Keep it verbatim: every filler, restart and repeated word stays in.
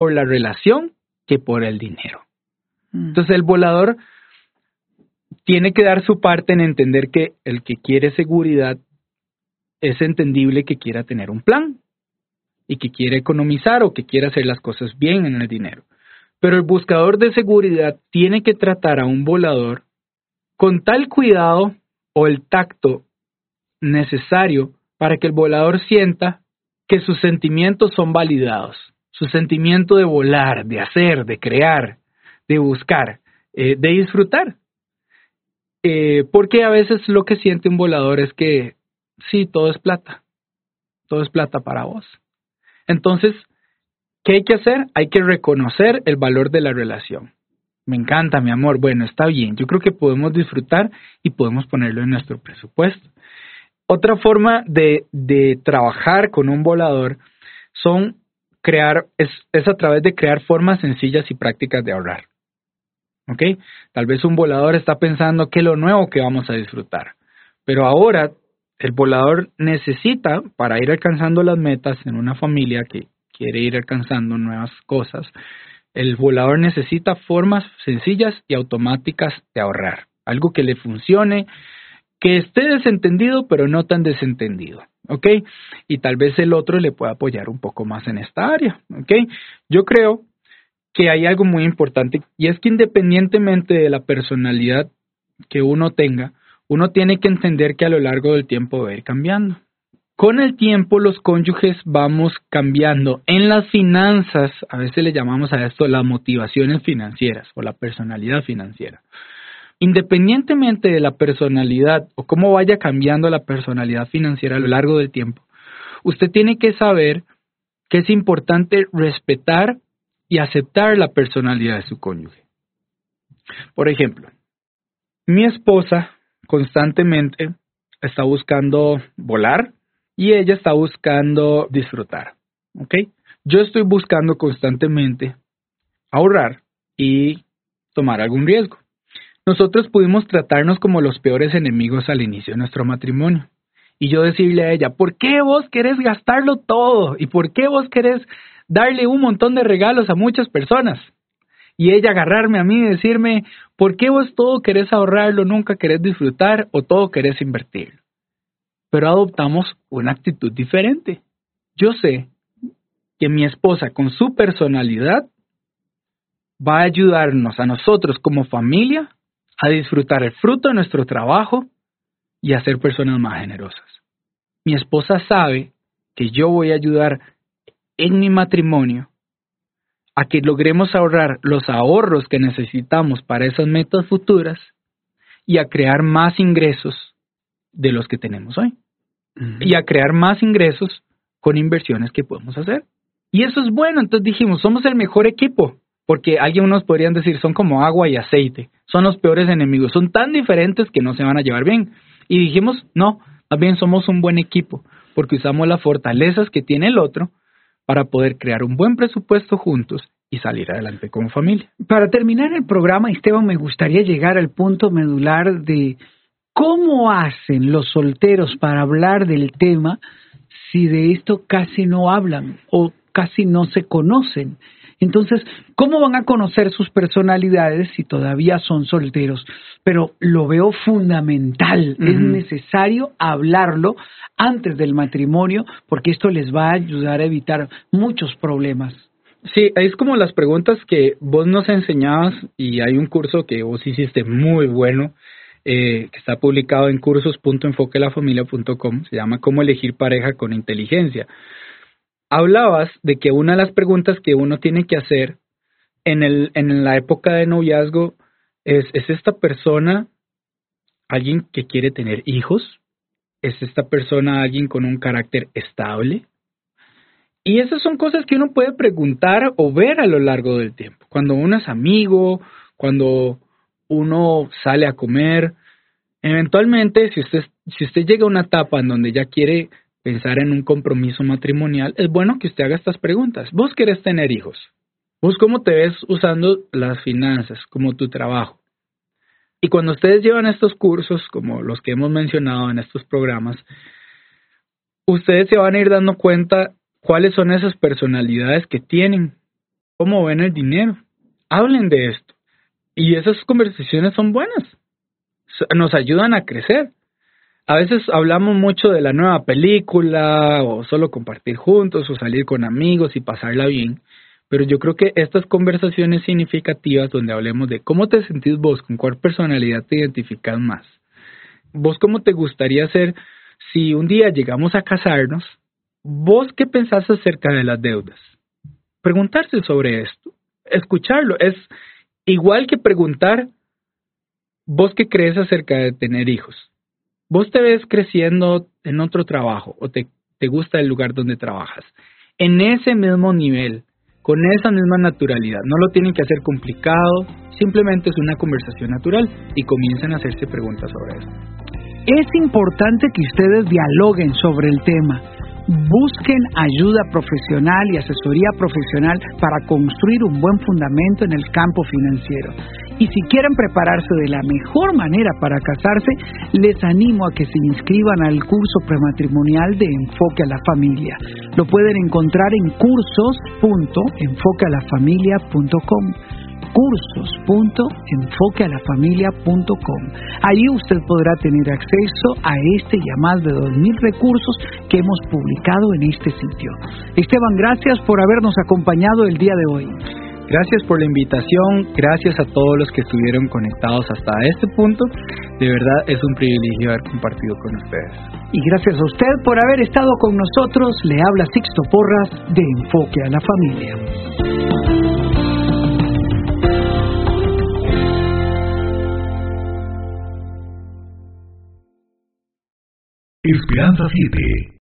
por la relación que por el dinero. Mm. Entonces el volador tiene que dar su parte en entender que el que quiere seguridad es entendible que quiera tener un plan y que quiere economizar o que quiera hacer las cosas bien en el dinero. Pero el buscador de seguridad tiene que tratar a un volador con tal cuidado o el tacto necesario para que el volador sienta que sus sentimientos son validados. Su sentimiento de volar, de hacer, de crear, de buscar, eh, de disfrutar. Eh, porque a veces lo que siente un volador es que sí, todo es plata. Todo es plata para vos. Entonces, ¿qué hay que hacer? Hay que reconocer el valor de la relación. Me encanta, mi amor. Bueno, está bien. Yo creo que podemos disfrutar y podemos ponerlo en nuestro presupuesto. Otra forma de, de trabajar con un volador son crear, es, es a través de crear formas sencillas y prácticas de ahorrar. ¿Ok? Tal vez un volador está pensando qué es lo nuevo que vamos a disfrutar. Pero ahora el volador necesita, para ir alcanzando las metas en una familia que quiere ir alcanzando nuevas cosas, el volador necesita formas sencillas y automáticas de ahorrar. Algo que le funcione, que esté desentendido, pero no tan desentendido. ¿Ok? Y tal vez el otro le pueda apoyar un poco más en esta área. ¿Ok? Yo creo que hay algo muy importante, y es que independientemente de la personalidad que uno tenga, uno tiene que entender que a lo largo del tiempo va a ir cambiando. Con el tiempo los cónyuges vamos cambiando. En las finanzas, a veces le llamamos a esto las motivaciones financieras o la personalidad financiera. Independientemente de la personalidad o cómo vaya cambiando la personalidad financiera a lo largo del tiempo, usted tiene que saber que es importante respetar y aceptar la personalidad de su cónyuge. Por ejemplo, mi esposa constantemente está buscando volar y ella está buscando disfrutar. ¿Ok? Yo estoy buscando constantemente ahorrar y tomar algún riesgo. Nosotros pudimos tratarnos como los peores enemigos al inicio de nuestro matrimonio. Y yo decirle a ella, ¿por qué vos querés gastarlo todo? ¿Y por qué vos querés darle un montón de regalos a muchas personas? Y ella agarrarme a mí y decirme, ¿por qué vos todo querés ahorrarlo, nunca querés disfrutar o todo querés invertirlo? Pero adoptamos una actitud diferente. Yo sé que mi esposa con su personalidad va a ayudarnos a nosotros como familia a disfrutar el fruto de nuestro trabajo y a ser personas más generosas. Mi esposa sabe que yo voy a ayudar en mi matrimonio a que logremos ahorrar los ahorros que necesitamos para esas metas futuras y a crear más ingresos de los que tenemos hoy. Uh-huh. Y a crear más ingresos con inversiones que podemos hacer. Y eso es bueno. Entonces dijimos, somos el mejor equipo. Porque alguien nos podrían decir, son como agua y aceite. Son los peores enemigos. Son tan diferentes que no se van a llevar bien. Y dijimos, no, más bien somos un buen equipo. Porque usamos las fortalezas que tiene el otro para poder crear un buen presupuesto juntos y salir adelante como familia. Para terminar el programa, Esteban, me gustaría llegar al punto medular de cómo hacen los solteros para hablar del tema si de esto casi no hablan o casi no se conocen. Entonces, ¿cómo van a conocer sus personalidades si todavía son solteros? Pero lo veo fundamental, uh-huh. Es necesario hablarlo antes del matrimonio porque esto les va a ayudar a evitar muchos problemas. Sí, es como las preguntas que vos nos enseñabas y hay un curso que vos hiciste muy bueno, eh, que está publicado en cursos punto enfoque la familia punto com, se llama Cómo elegir pareja con inteligencia. Hablabas de que una de las preguntas que uno tiene que hacer en, el, en la época de noviazgo es, ¿es esta persona alguien que quiere tener hijos? ¿Es esta persona alguien con un carácter estable? Y esas son cosas que uno puede preguntar o ver a lo largo del tiempo. Cuando uno es amigo, cuando uno sale a comer, eventualmente si usted, si usted llega a una etapa en donde ya quiere pensar en un compromiso matrimonial, es bueno que usted haga estas preguntas. ¿Vos querés tener hijos? ¿Vos cómo te ves usando las finanzas, como tu trabajo? Y cuando ustedes llevan estos cursos, como los que hemos mencionado en estos programas, ustedes se van a ir dando cuenta cuáles son esas personalidades que tienen ¿Cómo ven el dinero? Hablen de esto. Y esas conversaciones son buenas. Nos ayudan a crecer. A veces hablamos mucho de la nueva película, o solo compartir juntos, o salir con amigos y pasarla bien. Pero yo creo que estas conversaciones significativas donde hablemos de cómo te sentís vos, con cuál personalidad te identificas más. Vos cómo te gustaría ser si un día llegamos a casarnos. Vos qué pensás acerca de las deudas. Preguntarse sobre esto. Escucharlo. Es igual que preguntar vos qué crees acerca de tener hijos. Vos te ves creciendo en otro trabajo o te, te gusta el lugar donde trabajas. En ese mismo nivel, con esa misma naturalidad. No lo tienen que hacer complicado, simplemente es una conversación natural y comiencen a hacerse preguntas sobre eso. Es importante que ustedes dialoguen sobre el tema. Busquen ayuda profesional y asesoría profesional para construir un buen fundamento en el campo financiero. Y si quieren prepararse de la mejor manera para casarse, les animo a que se inscriban al curso prematrimonial de Enfoque a la Familia. Lo pueden encontrar en cursos punto enfoque a la familia punto com. cursos punto enfoque a la familia punto com. Allí usted podrá tener acceso a este y a más de dos mil recursos que hemos publicado en este sitio. Esteban, gracias por habernos acompañado el día de hoy. Gracias por la invitación, gracias a todos los que estuvieron conectados hasta este punto. De verdad es un privilegio haber compartido con ustedes. Y gracias a usted por haber estado con nosotros. Le habla Sixto Porras de Enfoque a la Familia. Esperanza siete.